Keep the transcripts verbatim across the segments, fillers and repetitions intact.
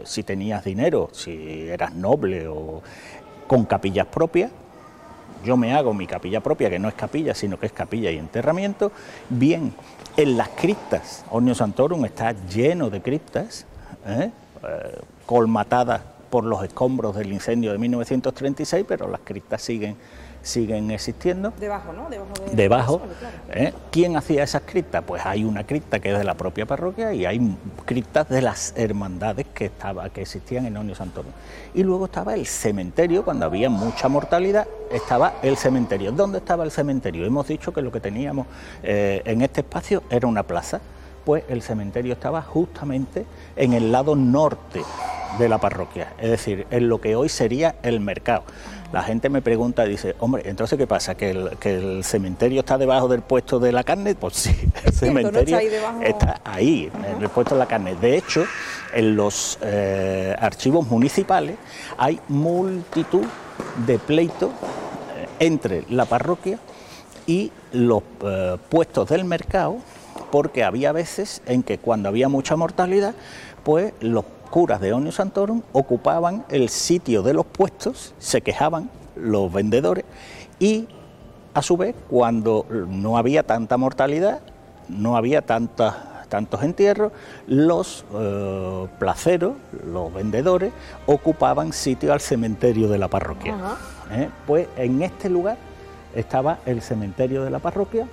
si tenías dinero, si eras noble o con capillas propias. Yo me hago mi capilla propia, que no es capilla, sino que es capilla y enterramiento. Bien, en las criptas, Omnium Sanctorum está lleno de criptas, ¿eh? Eh, colmatadas por los escombros del incendio de mil novecientos treinta y seis, pero las criptas siguen, siguen existiendo. Debajo, ¿no? Debajo. De, Debajo. de claro. ¿eh? ¿Quién hacía esas criptas? Pues hay una cripta que es de la propia parroquia y hay criptas de las hermandades que, estaba, que existían en Omnium Sanctorum. Y luego estaba el cementerio, cuando había mucha mortalidad, estaba el cementerio. ¿Dónde estaba el cementerio? Hemos dicho que lo que teníamos eh, en este espacio era una plaza, pues el cementerio estaba justamente en el lado norte de la parroquia, es decir, en lo que hoy sería el mercado. La gente me pregunta y dice, hombre, entonces ¿qué pasa? ¿Que el, que el cementerio está debajo del puesto de la carne? Pues sí, el cementerio ¿no está ahí debajo? Está ahí, uh-huh. en el puesto de la carne. De hecho, en los eh, archivos municipales hay multitud de pleitos eh, entre la parroquia y los eh, puestos del mercado, porque había veces en que cuando había mucha mortalidad, pues los curas de Omnium Sanctorum ocupaban el sitio de los puestos, se quejaban los vendedores y a su vez cuando no había tanta mortalidad, no había tanta, tantos entierros, los eh, placeros, los vendedores ocupaban sitio al cementerio de la parroquia. Uh-huh. ¿Eh? Pues en este lugar estaba el cementerio de la parroquia,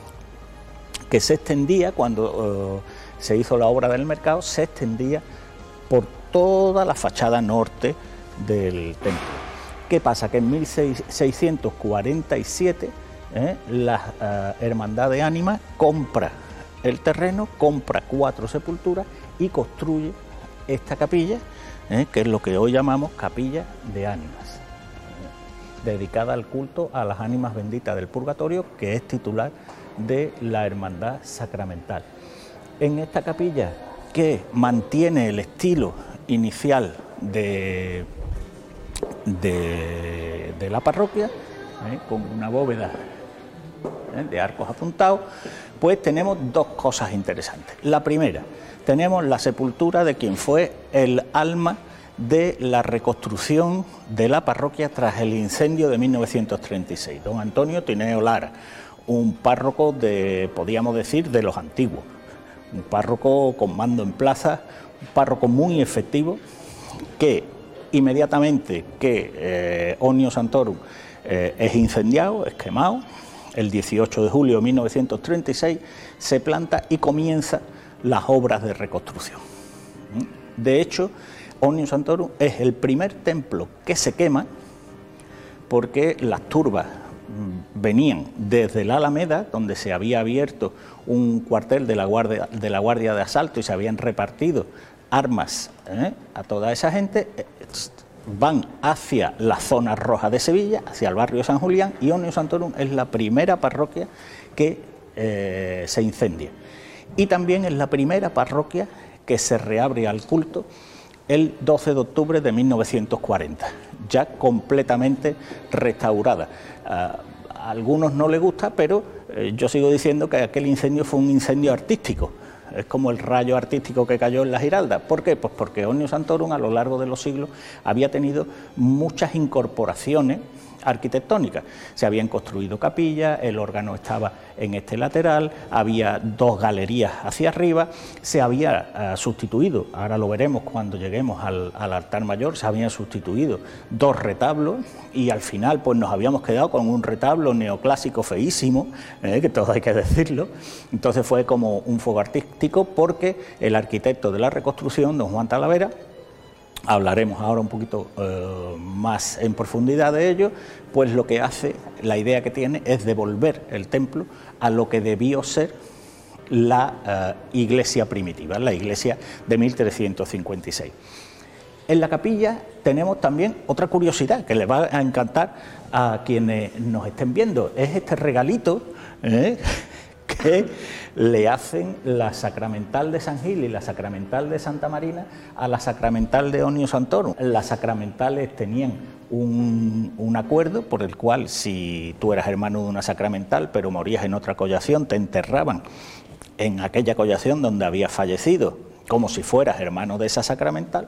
que se extendía cuando eh, se hizo la obra del mercado, se extendía por toda la fachada norte del templo. ¿Qué pasa? Que en mil seiscientos cuarenta y siete eh, la eh, Hermandad de Ánimas compra el terreno, compra cuatro sepulturas y construye esta capilla, eh, que es lo que hoy llamamos Capilla de Ánimas, eh, dedicada al culto a las ánimas benditas del purgatorio, que es titular de la Hermandad Sacramental. En esta capilla, que mantiene el estilo inicial de, de, de la parroquia, ¿eh? con una bóveda ¿eh? de arcos apuntados, pues tenemos dos cosas interesantes. La primera, tenemos la sepultura de quien fue el alma de la reconstrucción de la parroquia tras el incendio de mil novecientos treinta y seis, don Antonio Tineo Lara, un párroco de, podríamos decir, de los antiguos, un párroco con mando en plaza, un párroco muy efectivo, que inmediatamente que eh, Omnium Sanctorum eh, es incendiado, es quemado, el dieciocho de julio de mil novecientos treinta y seis se planta y comienza las obras de reconstrucción. De hecho, Omnium Sanctorum es el primer templo que se quema, porque las turbas venían desde la Alameda, donde se había abierto un cuartel de la Guardia de, la guardia de Asalto y se habían repartido armas ¿eh? a toda esa gente, eh, van hacia la zona roja de Sevilla, hacia el barrio de San Julián, y Omnium Sanctorum es la primera parroquia que eh, se incendia. Y también es la primera parroquia que se reabre al culto el doce de octubre de mil novecientos cuarenta, ya completamente restaurada. A algunos no les gusta, pero eh, yo sigo diciendo que aquel incendio fue un incendio artístico. Es como el rayo artístico que cayó en la Giralda. ¿Por qué? Pues porque Omnium Sanctorum a lo largo de los siglos había tenido muchas incorporaciones arquitectónicas. Se habían construido capillas, el órgano estaba en este lateral, había dos galerías hacia arriba, se había uh, sustituido, ahora lo veremos cuando lleguemos al, al altar mayor, se habían sustituido dos retablos y al final pues nos habíamos quedado con un retablo neoclásico feísimo, eh, que todo hay que decirlo. Entonces fue como un fuego artístico, porque el arquitecto de la reconstrucción, don Juan Talavera, hablaremos ahora un poquito eh, más en profundidad de ello, pues lo que hace, la idea que tiene es devolver el templo a lo que debió ser la uh, iglesia primitiva, la iglesia de mil trescientos cincuenta y seis. En la capilla tenemos también otra curiosidad que le va a encantar a quienes nos estén viendo, es este regalito ¿eh? que le hacen la Sacramental de San Gil y la Sacramental de Santa Marina a la Sacramental de Omnium Sanctorum. Las sacramentales tenían un, un acuerdo por el cual, si tú eras hermano de una sacramental pero morías en otra collación, te enterraban en aquella collación donde habías fallecido, como si fueras hermano de esa sacramental,